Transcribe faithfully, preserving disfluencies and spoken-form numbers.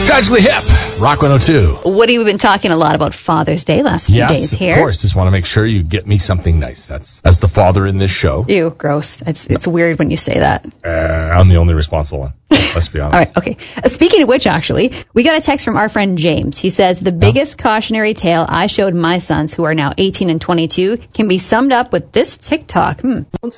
Casually Hip, Rock one oh two. Woody, we've been talking a lot about Father's Day last few yes, days here. Of course. Just want to make sure you get me something nice. That's as the father in this show. Ew, gross. It's it's weird when you say that. Uh, I'm the only responsible one. Let's be honest. All right, okay. Uh, speaking of which, actually, we got a text from our friend James. He says, the biggest yeah. cautionary tale I showed my sons, who are now eighteen and twenty-two, can be summed up with this TikTok. Hmm.